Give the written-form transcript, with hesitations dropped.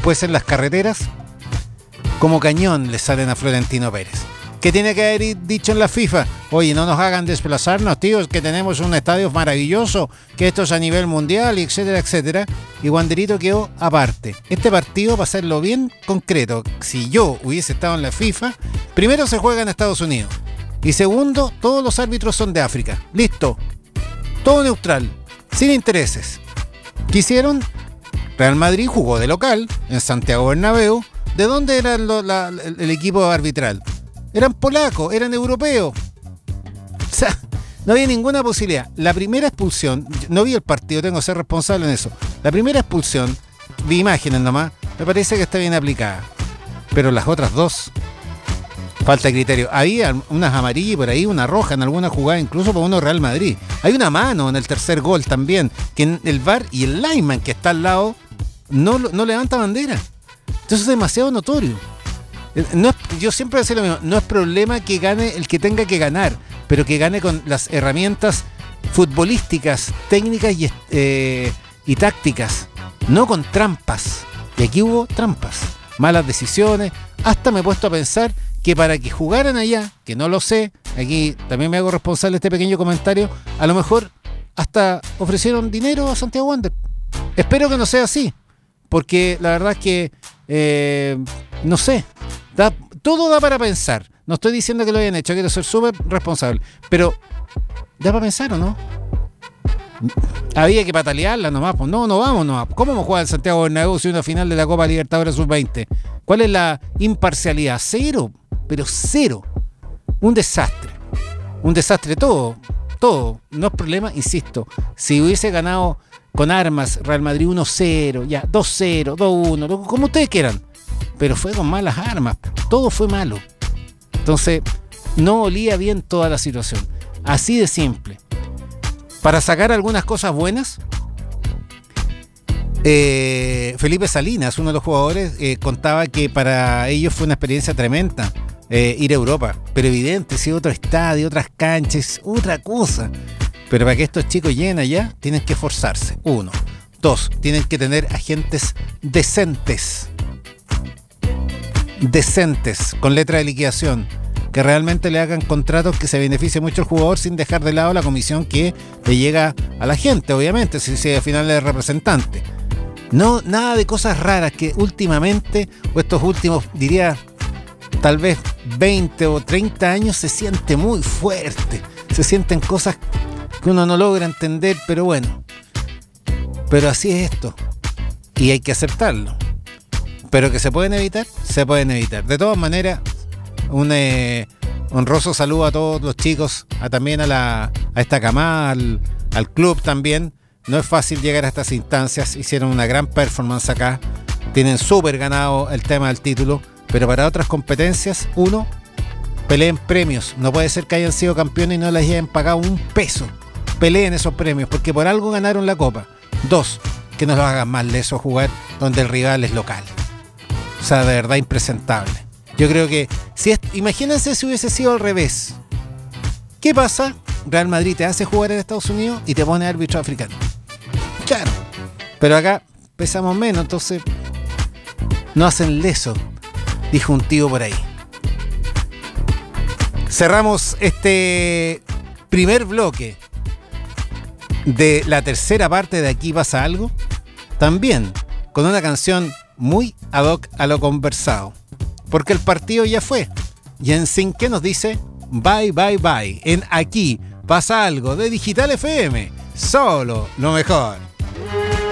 después en las carreteras, como cañón le salen a Florentino Pérez. ¿Qué tiene que haber dicho en la FIFA? Oye, no nos hagan desplazarnos, tíos, que tenemos un estadio maravilloso, que esto es a nivel mundial, y etcétera, etcétera. Y Wanderito quedó aparte. Este partido, para hacerlo bien concreto, si yo hubiese estado en la FIFA, primero se juega en Estados Unidos. Y segundo, todos los árbitros son de África. Listo. Todo neutral, sin intereses. ¿Qué hicieron? Real Madrid jugó de local, en Santiago Bernabéu. ¿De dónde era el equipo arbitral? Eran polacos, eran europeos. O sea, no había ninguna posibilidad. La primera expulsión, no vi el partido, tengo que ser responsable en eso. La primera expulsión, vi imágenes nomás, me parece que está bien aplicada. Pero las otras dos, falta de criterio. Había unas amarillas por ahí, una roja en alguna jugada, incluso por uno Real Madrid. Hay una mano en el tercer gol también, que en el VAR y el lineman que está al lado no levanta bandera. Entonces es demasiado notorio. No es, yo siempre decía lo mismo, no es problema que gane el que tenga que ganar, pero que gane con las herramientas futbolísticas, técnicas y tácticas, no con trampas. Y aquí hubo trampas, malas decisiones. Hasta me he puesto a pensar que para que jugaran allá, que no lo sé, aquí también me hago responsable de este pequeño comentario, a lo mejor hasta ofrecieron dinero a Santiago Wanderers. Espero que no sea así, porque la verdad es que no sé, todo da para pensar. No estoy diciendo que lo hayan hecho, quiero ser súper responsable, pero ¿da para pensar o no? Había que patalearla nomás, pues no vamos nomás. ¿Cómo vamos a jugar en Santiago Bernabéu si una final de la Copa Libertadores Sub-20? ¿Cuál es la imparcialidad? Cero, pero cero. Un desastre todo. No es problema, insisto, si hubiese ganado con armas Real Madrid 1-0, ya 2-0, 2-1, como ustedes quieran, pero fue con malas armas, todo fue malo. Entonces no olía bien toda la situación, así de simple. Para sacar algunas cosas buenas, Felipe Salinas, uno de los jugadores, contaba que para ellos fue una experiencia tremenda ir a Europa, pero evidente, si otro estadio, otras canchas, otra cosa. Pero para que estos chicos lleguen allá, tienen que esforzarse. 1. 2. Tienen que tener agentes decentes, con letra de liquidación, que realmente le hagan contratos que se beneficie mucho al jugador sin dejar de lado la comisión que le llega a la gente, obviamente, si al final es representante. No, nada de cosas raras que últimamente, o estos últimos, diría, tal vez 20 o 30 años, se siente muy fuerte. Se sienten cosas que uno no logra entender, pero bueno. Pero así es esto. Y hay que aceptarlo. Pero que se pueden evitar, se pueden evitar. De todas maneras, un honroso saludo a todos los chicos, también a esta camada, al club también. No es fácil llegar a estas instancias. Hicieron una gran performance acá. Tienen súper ganado el tema del título. Pero para otras competencias, 1, peleen premios. No puede ser que hayan sido campeones y no les hayan pagado un peso. Peleen esos premios, porque por algo ganaron la Copa. 2, que no los hagan más lesos jugar donde el rival es local. O sea, de verdad impresentable. Yo creo que, imagínense si hubiese sido al revés. ¿Qué pasa? Real Madrid te hace jugar en Estados Unidos y te pone árbitro africano. Claro. Pero acá pesamos menos, entonces no hacen leso, dijo un tío por ahí. Cerramos este primer bloque de la tercera parte de Aquí pasa algo, también con una canción muy ad hoc a lo conversado, porque el partido ya fue, y en Cinque nos dice bye bye bye, en Aquí pasa algo de Digital FM, solo lo mejor.